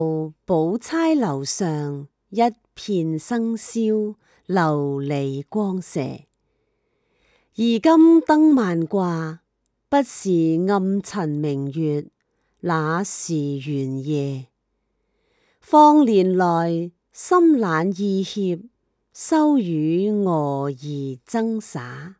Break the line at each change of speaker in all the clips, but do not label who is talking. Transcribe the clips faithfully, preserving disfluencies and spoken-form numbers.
寶釵樓上一片生宵，琉璃光射。而今燈萬掛，不是暗塵明月，那是圓夜。況年來，心懶意怯，羞與蛾兒爭灑。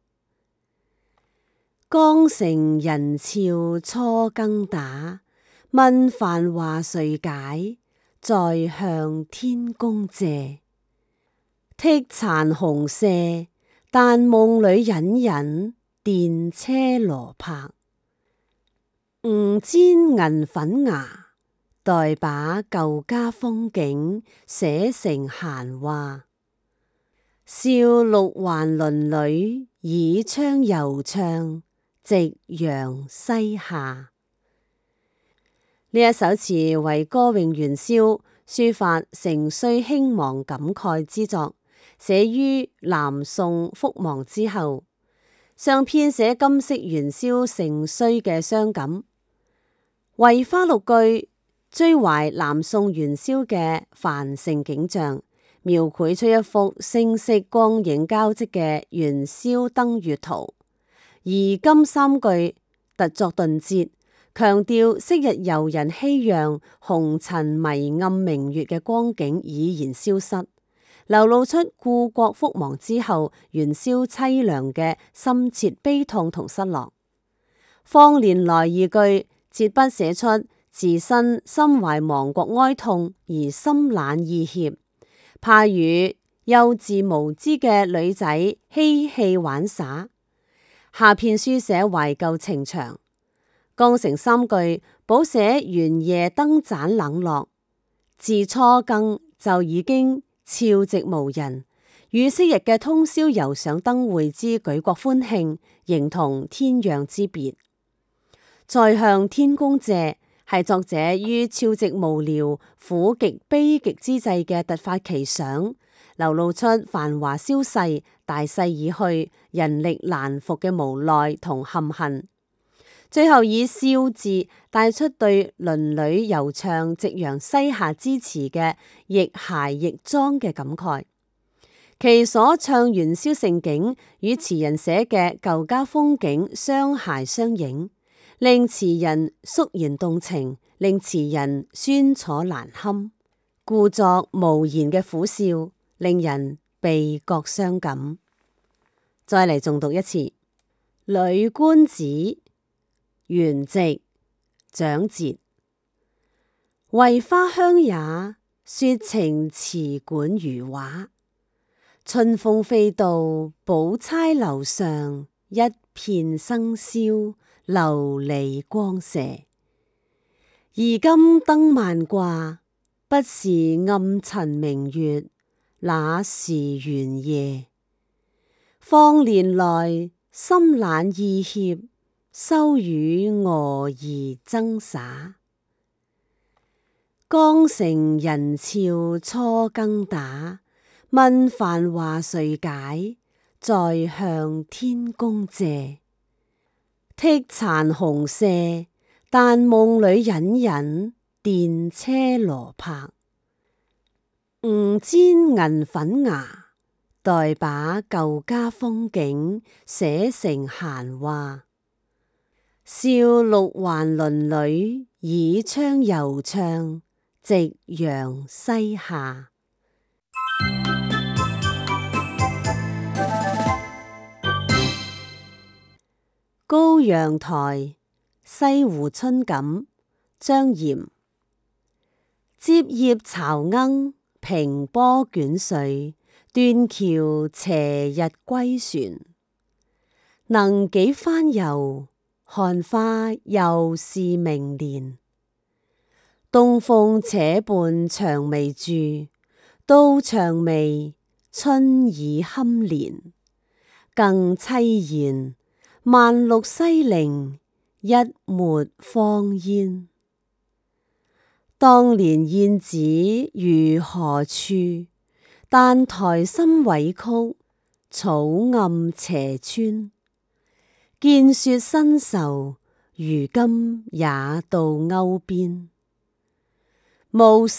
江城人俏初更打，問繁華誰解？再向天公借。剔殘紅舍，但夢裏隱隱電車羅拍。吾煎銀粉牙，待把舊家風景寫成閒話。笑六環鄰里，倚窗猶唱夕陽西下。呢一首詞為歌詠元宵，抒發盛衰興亡感慨之作，寫於南宋覆亡之後，上編寫今昔元宵盛衰嘅傷感。圍花六句追懷南宋元宵嘅繁盛景象，描繪出一幅聲色光影交織嘅元宵燈月圖。而今三句特作頓折，強調昔日遊人熙攘、紅塵迷暗明月嘅光景已然消失，流露出故國覆亡之後元宵淒涼嘅深切悲痛同失落。況年來二句折筆寫出自身心懷亡國哀痛而心懶意怯，怕與幼稚無知嘅女仔嬉戲玩耍。下片書寫懷舊情長。江城三句補寫元夜燈盞冷落，自初更就已經悄寂無人，與昔日嘅通宵遊賞燈會之舉國歡慶形同天壤之別。再向天公借，係作者於悄寂無聊、苦極悲極之際嘅突發奇想，流露出繁華消逝、大勢已去、人力難復嘅無奈同憾恨。最後以笑字帶出對鄰里遊唱夕陽西下之詞嘅亦諧亦莊嘅感慨。其所唱元宵盛景與詞人寫嘅舊家風景相諧相映，令詞人肅然動情，令詞人酸楚難堪，故作無言嘅苦笑，令人倍覺傷感。再嚟重讀一次《女觀子》元夕蔣捷。圍花香也，說情詞管如畫。春風飛到寶釵樓上，一片生宵，琉璃光射。而今燈萬掛，不是暗塵明月，那是圓夜。況年來，心懶意怯，羞與蛾兒爭灑。江城人俏初更打，問繁華誰解？再向天公借。剔殘紅舍，但夢裏隱隱電車羅拍。吾煎銀粉牙，待把舊家風景寫成閒話。笑六環鄰里，倚窗猶唱夕陽西下。高陽台，西湖春感，張炎。接葉巢鶯，平波捲水，斷橋斜日歸船。能幾番遊，看花又是明年。東風且伴薔薇住，到薔薇春已堪憐。更凄然，萬綠西陵，一抹芳煙。當年燕子如何處？但台深委曲，草暗斜村。見說新愁，如今也到鉤邊。無